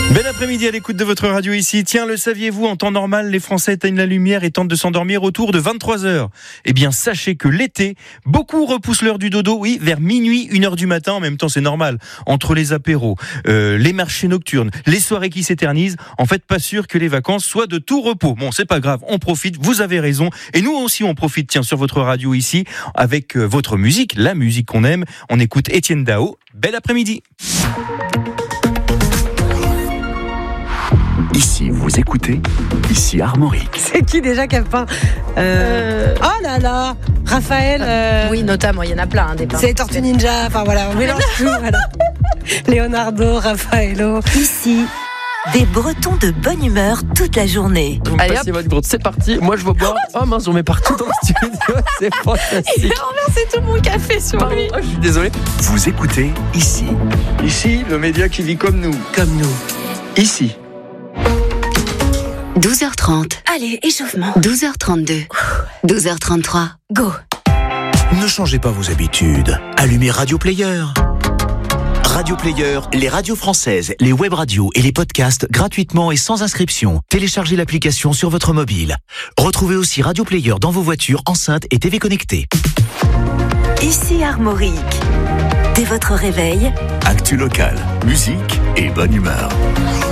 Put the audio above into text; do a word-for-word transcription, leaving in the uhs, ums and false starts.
Bel après-midi à l'écoute de votre radio ici. Tiens, le saviez-vous, en temps normal, les Français éteignent la lumière et tentent de s'endormir autour de vingt-trois heures. Eh bien, sachez que l'été, beaucoup repoussent l'heure du dodo, oui, vers minuit, une heure du matin. En même temps, c'est normal. Entre les apéros, euh, les marchés nocturnes, les soirées qui s'éternisent, en fait, pas sûr que les vacances soient de tout repos. Bon, c'est pas grave, on profite, vous avez raison. Et nous aussi, on profite, tiens, sur votre radio ici, avec euh, votre musique, la musique qu'on aime. On écoute Étienne Dao. Bel après-midi. Ici, vous écoutez, ici Armorique. C'est qui déjà qui a peint euh... Oh là là, Raphaël. Euh... Oui, notamment, il y en a plein hein, des peintres. C'est les Tortues Ninja, enfin voilà, on mélange tout. Voilà. Leonardo, Raffaello. Ici, des Bretons de bonne humeur toute la journée. Vous me passez votre gourde, c'est parti. Moi je vais boire. Oh mince, j'en mets partout dans le studio, c'est fantastique. Il a renversé tout mon café sur Pardon, lui. oh, je suis désolé. Vous écoutez, ici. Ici, le média qui vit comme nous. Comme nous. Ici. douze heures trente. Allez, échauffement. douze heures trente-deux. douze heures trente-trois. Go. Ne changez pas vos habitudes. Allumez Radio Player. Radio Player, les radios françaises, les web radios et les podcasts gratuitement et sans inscription. Téléchargez l'application sur votre mobile. Retrouvez aussi Radio Player dans vos voitures, enceintes et T V connectées. Ici Armorique. Dès votre réveil, Actu local, musique et bonne humeur.